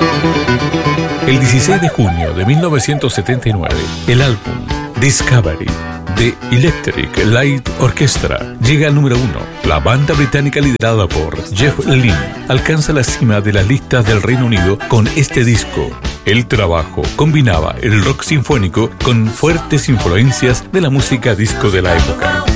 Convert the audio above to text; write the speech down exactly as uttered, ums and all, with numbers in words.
El dieciséis de junio de mil novecientos setenta y nueve, el álbum Discovery de Electric Light Orchestra llega al número uno. La banda británica liderada por Jeff Lynne alcanza la cima de las listas del Reino Unido con este disco. El trabajo combinaba el rock sinfónico con fuertes influencias de la música disco de la época.